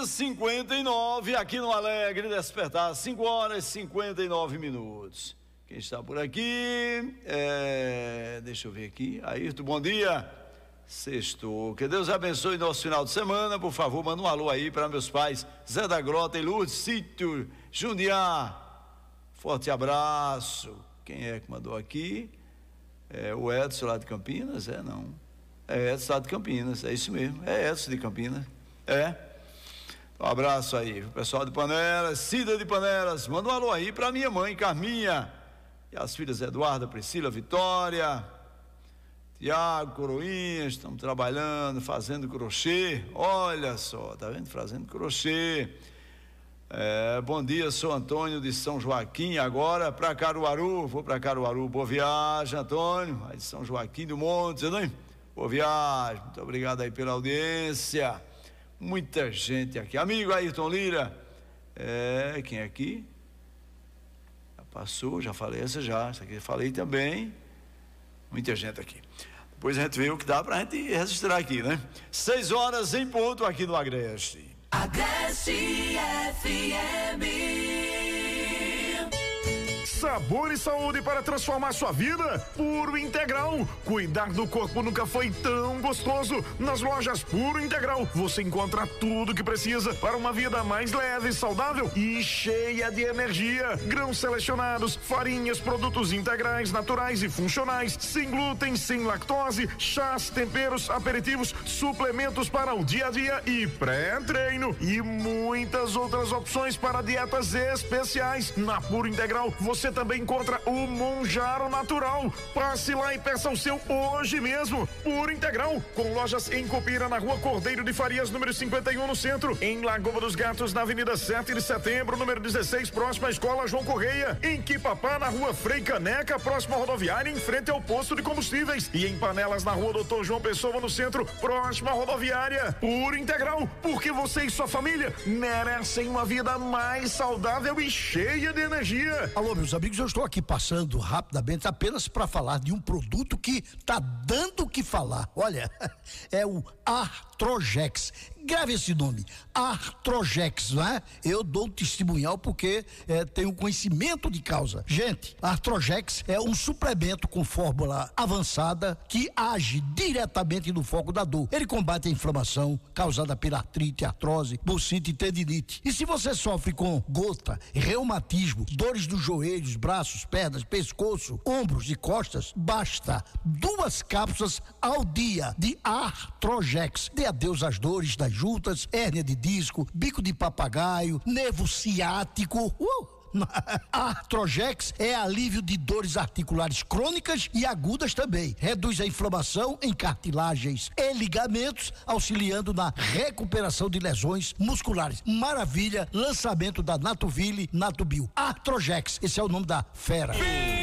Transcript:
5h59 aqui no Alegre Despertar, 5h59. Quem está por aqui? Deixa eu ver aqui. Ayrton, bom dia. Sextou. Que Deus abençoe nosso final de semana. Por favor, manda um alô aí para meus pais, Zé da Grota e Lourdes, Sítio, Jundiá. Forte abraço. Quem é que mandou aqui? O Edson lá de Campinas? Não. É Edson lá de Campinas, é isso mesmo. É Edson de Campinas. Um abraço aí, o pessoal de Panelas, Cida de Panelas. Manda um alô aí para minha mãe, Carminha. E as filhas Eduarda, Priscila, Vitória, Tiago, Coroinha, estamos trabalhando, fazendo crochê. Olha só, tá vendo? Fazendo crochê. Bom dia, sou Antônio de São Joaquim, agora para Caruaru. Vou para Caruaru. Boa viagem, Antônio, aí de São Joaquim do Monte, né? Boa viagem, muito obrigado aí pela audiência. Muita gente aqui. Amigo Ayrton Lira. Quem é aqui? Já passou, já falei essa já. Essa aqui falei também. Muita gente aqui. Depois a gente vê o que dá pra gente registrar aqui, né? 6h em ponto aqui no Agreste. Agreste FM. Sabor e saúde para transformar sua vida? Puro Integral. Cuidar do corpo nunca foi tão gostoso. Nas lojas Puro Integral você encontra tudo que precisa para uma vida mais leve, saudável e cheia de energia. Grãos selecionados, farinhas, produtos integrais, naturais e funcionais, sem glúten, sem lactose, chás, temperos, aperitivos, suplementos para o dia a dia e pré-treino e muitas outras opções para dietas especiais. Na Puro Integral você também encontra o Monjaro Natural. Passe lá e peça o seu hoje mesmo. Puro Integral, com lojas em Copira, na Rua Cordeiro de Farias, número 51, no centro. Em Lagoa dos Gatos, na Avenida 7 de Setembro, número 16, próxima à Escola João Correia. Em Quipapá, na Rua Frei Caneca, próxima à rodoviária, em frente ao posto de combustíveis. E em Panelas, na Rua Doutor João Pessoa, no centro, próxima à rodoviária. Puro Integral, porque você e sua família merecem uma vida mais saudável e cheia de energia. Alô, meus amigos, eu estou aqui passando rapidamente apenas para falar de um produto que está dando o que falar. Olha, é o Artrojex. Grave esse nome, Artrojex, não é? Eu dou um testemunhal porque tenho conhecimento de causa. Gente, Artrojex é um suplemento com fórmula avançada que age diretamente no foco da dor. Ele combate a inflamação causada pela artrite, artrose, bursite e tendinite. E se você sofre com gota, reumatismo, dores dos joelhos, braços, pernas, pescoço, ombros e costas, basta 2 cápsulas ao dia de Artrojex. Dê adeus às dores das juntas, hérnia de disco, bico de papagaio, nervo ciático. Artrojex é alívio de dores articulares crônicas e agudas também. Reduz a inflamação em cartilagens e ligamentos, auxiliando na recuperação de lesões musculares. Maravilha, lançamento da Natuville Natubio. Artrojex, esse é o nome da fera.